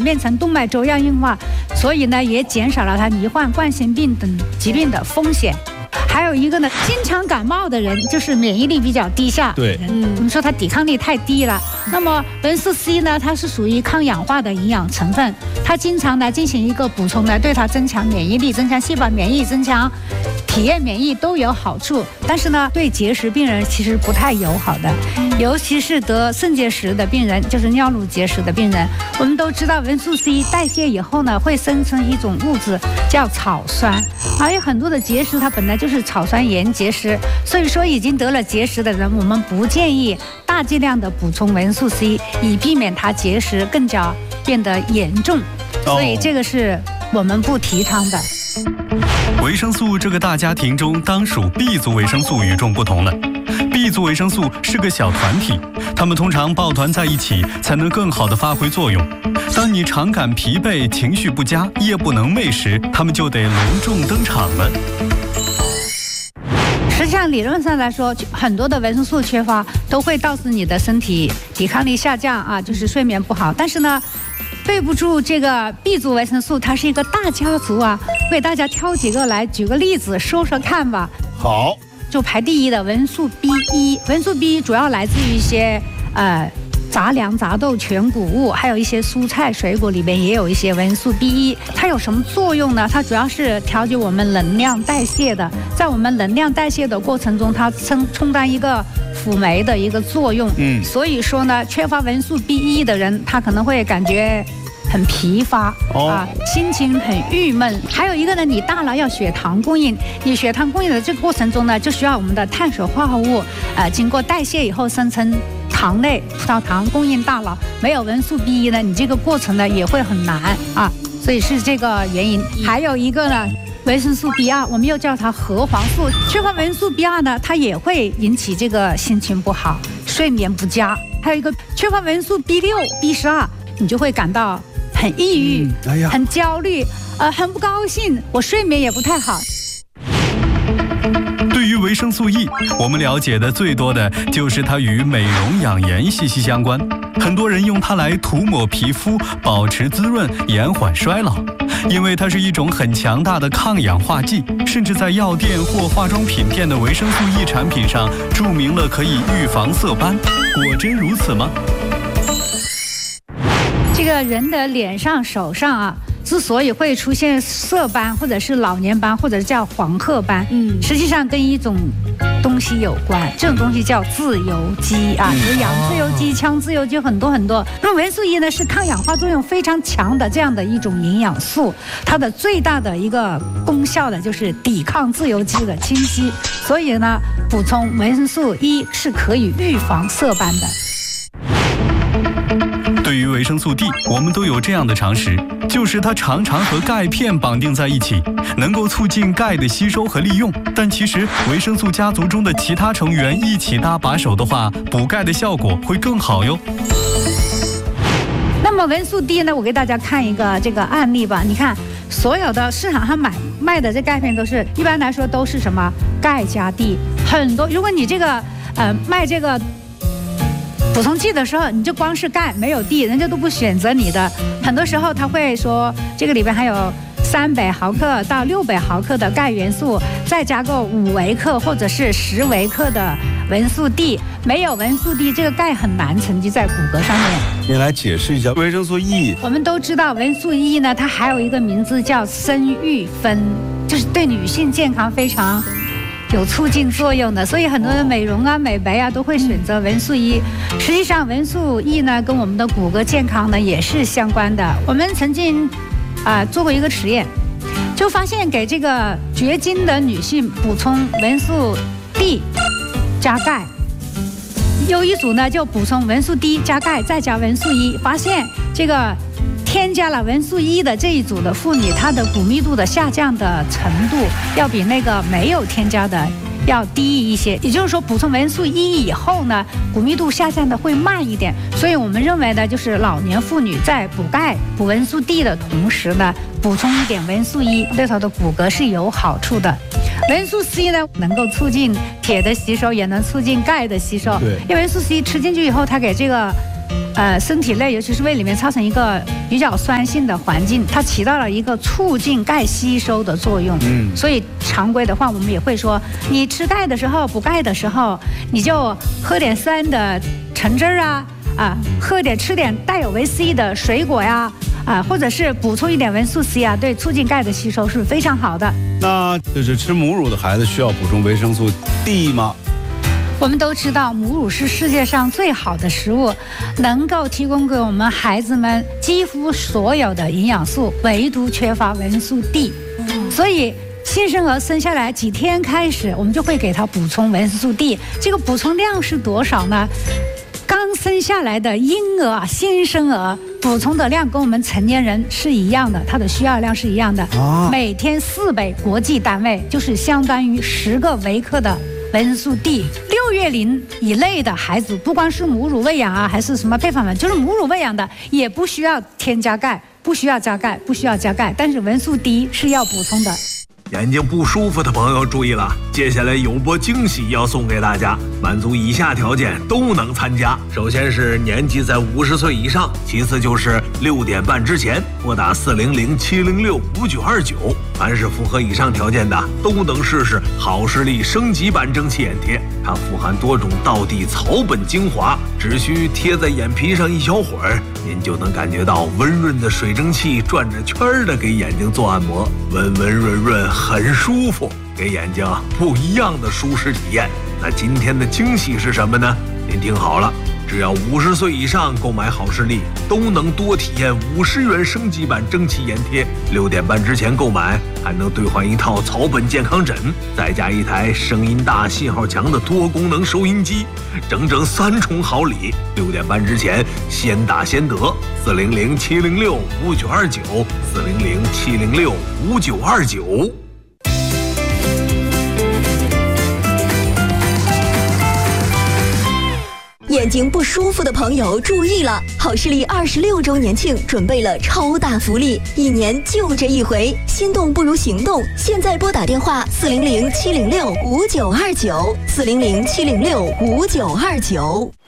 变成动脉粥样硬化，所以呢也减少了他罹患冠心病等疾病的风险。还有一个呢，经常感冒的人就是免疫力比较低下， 对， 我们说他抵抗力太低了。那么维生素 C 呢，它是属于抗氧化的营养成分，它经常呢进行一个补充呢，对它增强免疫力、增强细胞免疫、增强体液免疫都有好处。但是呢，对结石病人其实不太友好的，尤其是得肾结石的病人，就是尿路结石的病人。我们都知道，维生素 C 代谢以后呢，会生成一种物质叫草酸，还有很多的结石它本来就是草酸盐结石，所以说已经得了结石的人，我们不建议大剂量的补充维生素 C， 以避免它结石更加变得严重。所以这个是我们不提倡的。 维生素这个大家庭中，当属 B 族维生素与众不同了。B 族维生素是个小团体，它们通常抱团在一起，才能更好地发挥作用。当你常感疲惫、情绪不佳、夜不能寐时，它们就得隆重登场了。 实际上，理论上来说，很多的维生素缺乏都会导致你的身体抵抗力下降啊，就是睡眠不好。但是呢，对不住这个 B 族维生素，它是一个大家族啊。我给大家挑几个来举个例子说说看吧。 好， 就排第一的维生素 B1， 维生素 B 主要来自于一些杂粮、杂豆、全谷物，还有一些蔬菜水果里边也有一些维生素 B1。它有什么作用呢？它主要是调节我们能量代谢的，在我们能量代谢的过程中，它充当一个辅酶的一个作用。所以说呢，缺乏维生素 B1 的人，他可能会感觉很疲乏心情很郁闷。还有一个呢，你大脑要血糖供应，你血糖供应的这个过程中呢，就需要我们的碳水化合物经过代谢以后生成糖类、葡萄糖供应大脑。没有维生素 B1 呢，你这个过程呢也会很难啊，所以是这个原因。还有一个呢，维生素 B2， 我们又叫它核黄素。缺乏维生素 B2 呢，它也会引起这个心情不好、睡眠不佳。还有一个缺乏维生素 B6、B12， 你就会感到很抑郁、很焦虑，很不高兴，我睡眠也不太好。 对于维生素 E， 我们了解的最多的就是它与美容养颜息息相关。很多人用它来涂抹皮肤，保持滋润，延缓衰老。因为它是一种很强大的抗氧化剂，甚至在药店或化妆品店的维生素 E 产品上注明了可以预防色斑。果真如此吗？ 这个人的脸上、手上啊，之所以会出现色斑，或者是老年斑，或者叫黄褐斑，实际上跟一种东西有关。这种东西叫自由基啊，有氧自由基、羟自由基，很多很多。那维生素 E 呢，是抗氧化作用非常强的这样的一种营养素，它的最大的一个功效呢，就是抵抗自由基的侵袭。所以呢，补充维生素 E 是可以预防色斑的。 对于维生素 D， 我们都有这样的常识，就是它常常和钙片绑定在一起，能够促进钙的吸收和利用。但其实维生素家族中的其他成员一起搭把手的话，补钙的效果会更好哟。 那么维生素 D 呢，我给大家看一个这个案例吧。你看，所有的市场上卖的这钙片都是，一般来说都是什么钙加 D， 很多。如果你这个卖这个补充剂的时候，你就光是钙没有 D， 人家都不选择你的。很多时候他会说这个里边还有300毫克到600毫克的钙元素，再加个5微克或者是10微克的维生素 D。没有维生素 D， 这个钙很难沉积在骨骼上面。 你来解释一下维生素 E。 我们都知道维生素 E 呢，它还有一个名字叫生育酚，就是对女性健康非常有促进作用的，所以很多的美容啊、美白啊都会选择维生素 E。实际上，维生素 E 呢跟我们的骨骼健康呢也是相关的。我们曾经做过一个实验，就发现给这个绝经的女性补充维生素 D 加钙，有一组呢就补充维生素 D 加钙再加维生素 E， 发现这个添加了维生素 E 的这一组的妇女，她的骨密度的下降的程度要比那个没有添加的要低一些。也就是说，补充维生素 E 以后呢，骨密度下降的会慢一点。所以我们认为呢，就是老年妇女在补钙、补维生素 D 的同时呢，补充一点维生素 E， 对她的骨骼是有好处的。维生素 C 呢，能够促进铁的吸收，也能促进钙的吸收。因为维生素 C 吃进去以后，它给这个身体内，尤其是胃里面造成一个比较酸性的环境，它起到了一个促进钙吸收的作用。所以常规的话，我们也会说，你吃钙的时候、补钙的时候，你就喝点酸的橙汁儿吃点带有维 C 的水果呀，或者是补充一点维素 C 啊，对促进钙的吸收是非常好的。 那就是吃母乳的孩子需要补充维生素 D 吗？ 我们都知道，母乳是世界上最好的食物，能够提供给我们孩子们几乎所有的营养素，唯独缺乏维素 D。所以新生儿生下来几天开始，我们就会给他补充维素 D。这个补充量是多少呢？刚生下来的婴儿新生儿补充的量跟我们成年人是一样的，它的需要量是一样的，每天4倍国际单位，就是相当于10个微克的维生素 D。6月龄以内的孩子，不光是母乳喂养还是什么配方粉，就是母乳喂养的，也不需要添加钙，不需要加钙，但是维素 D 是要补充的。 眼睛不舒服的朋友注意了，接下来有波惊喜要送给大家，满足以下条件都能参加。首先是年纪在50岁以上，其次就是6点半之前拨打400-706-5929。凡是符合以上条件的，都能试试好视力升级版蒸汽眼贴。它富含多种道地草本精华，只需贴在眼皮上一小会儿，您就能感觉到温润的水蒸气转着圈的给眼睛做按摩，温温润润，很舒服，给眼睛不一样的舒适体验。那今天的惊喜是什么呢？您听好了，只要50岁以上购买好视力，都能多体验50元升级版蒸汽眼贴。6点半之前购买，还能兑换一套草本健康枕，再加一台声音大、信号强的多功能收音机，整整3重好礼。6点半之前先打先得，400-706-5929，400-706-5929。 眼睛不舒服的朋友注意了，好视力26周年庆准备了超大福利，1年就这一回，心动不如行动，现在拨打电话400-706-5929，400-706-5929。